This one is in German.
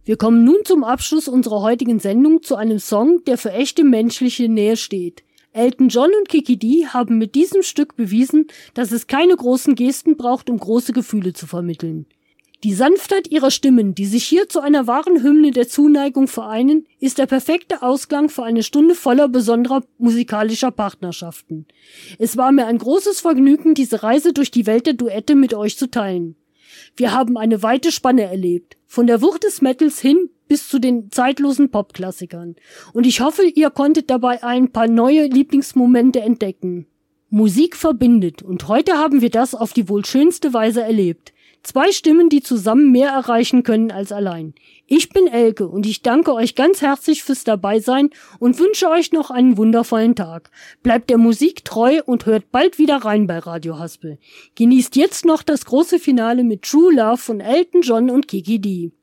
Wir kommen nun zum Abschluss unserer heutigen Sendung zu einem Song, der für echte menschliche Nähe steht. Elton John und Kiki Dee haben mit diesem Stück bewiesen, dass es keine großen Gesten braucht, um große Gefühle zu vermitteln. Die Sanftheit ihrer Stimmen, die sich hier zu einer wahren Hymne der Zuneigung vereinen, ist der perfekte Ausklang für eine Stunde voller besonderer musikalischer Partnerschaften. Es war mir ein großes Vergnügen, diese Reise durch die Welt der Duette mit euch zu teilen. Wir haben eine weite Spanne erlebt, von der Wucht des Metals hin bis zu den zeitlosen Popklassikern. Und ich hoffe, ihr konntet dabei ein paar neue Lieblingsmomente entdecken. Musik verbindet, und heute haben wir das auf die wohl schönste Weise erlebt. 2 Stimmen, die zusammen mehr erreichen können als allein. Ich bin Elke und ich danke euch ganz herzlich fürs Dabeisein und wünsche euch noch einen wundervollen Tag. Bleibt der Musik treu und hört bald wieder rein bei Radio Haspel. Genießt jetzt noch das große Finale mit True Love von Elton John und Kiki Dee.